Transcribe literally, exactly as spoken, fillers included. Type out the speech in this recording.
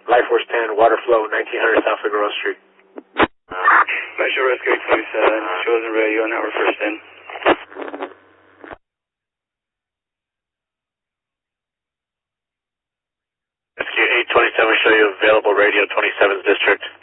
Life Force ten, water flow, nineteen hundred South Figueroa Street. Metro Rescue eight twenty-seven, chosen radio, now we're first in. Rescue eight twenty-seven, show you available radio, twenty-seventh District.